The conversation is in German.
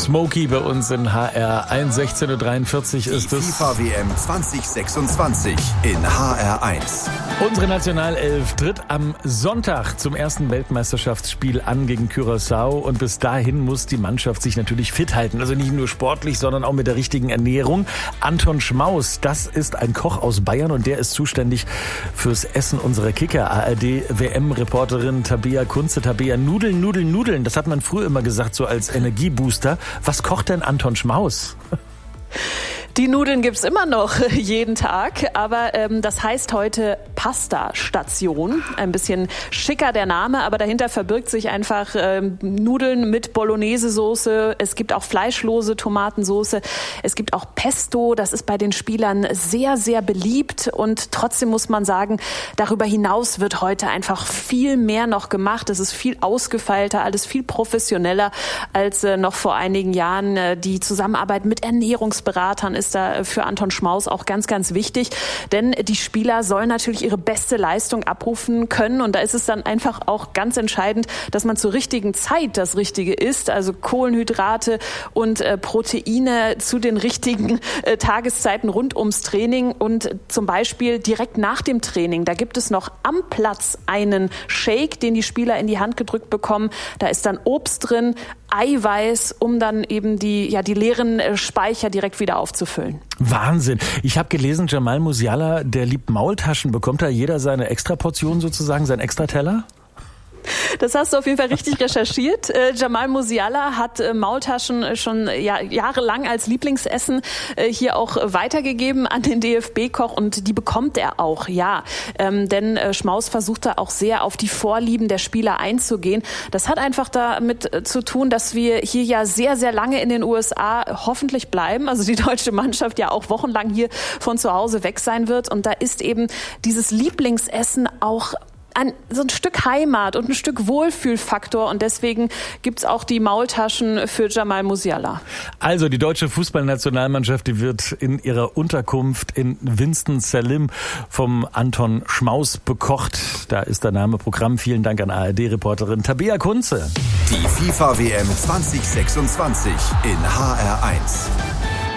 Smokey bei uns in HR1, 16.43 Uhr ist es. FIFA-WM 2026 in HR1. Unsere Nationalelf tritt am Sonntag zum ersten Weltmeisterschaftsspiel an gegen Curaçao und bis dahin muss die Mannschaft sich natürlich fit halten. Also nicht nur sportlich, sondern auch mit der richtigen Ernährung. Anton Schmaus, das ist ein Koch aus Bayern und der ist zuständig fürs Essen unserer Kicker. ARD-WM-Reporterin Tabea Kunze. Tabea, Nudeln. Das hat man früher immer gesagt, so als Energiebooster. Was kocht denn Anton Schmaus? Die Nudeln gibt's immer noch jeden Tag, aber das heißt heute Pasta-Station. Ein bisschen schicker der Name, aber dahinter verbirgt sich einfach Nudeln mit Bolognese-Soße. Es gibt auch fleischlose Tomatensoße. Es gibt auch Pesto. Das ist bei den Spielern sehr, sehr beliebt. Und trotzdem muss man sagen, darüber hinaus wird heute einfach viel mehr noch gemacht. Es ist viel ausgefeilter, alles viel professioneller als noch vor einigen Jahren. Die Zusammenarbeit mit Ernährungsberatern ist da für Anton Schmaus auch ganz, ganz wichtig, denn die Spieler sollen natürlich ihre beste Leistung abrufen können und da ist es dann einfach auch ganz entscheidend, dass man zur richtigen Zeit das Richtige isst, also Kohlenhydrate und Proteine zu den richtigen Tageszeiten rund ums Training und zum Beispiel direkt nach dem Training, da gibt es noch am Platz einen Shake, den die Spieler in die Hand gedrückt bekommen, da ist dann Obst drin, Eiweiß, um dann eben die leeren Speicher direkt wieder aufzufüllen. Wahnsinn. Ich habe gelesen, Jamal Musiala, der liebt Maultaschen. Bekommt da jeder seine Extraportion sozusagen, seinen Extrateller? Das hast du auf jeden Fall richtig recherchiert. Jamal Musiala hat Maultaschen schon jahrelang als Lieblingsessen hier auch weitergegeben an den DFB-Koch und die bekommt er auch, ja. Denn Schmaus versucht da auch sehr auf die Vorlieben der Spieler einzugehen. Das hat einfach damit zu tun, dass wir hier ja sehr, sehr lange in den USA hoffentlich bleiben. Also die deutsche Mannschaft ja auch wochenlang hier von zu Hause weg sein wird. Und da ist eben dieses Lieblingsessen auch so ein Stück Heimat und ein Stück Wohlfühlfaktor und deswegen gibt's auch die Maultaschen für Jamal Musiala. Also die deutsche Fußballnationalmannschaft, die wird in ihrer Unterkunft in Winston-Salem vom Anton Schmaus bekocht. Da ist der Name Programm. Vielen Dank an ARD-Reporterin Tabea Kunze. Die FIFA-WM 2026 in HR1.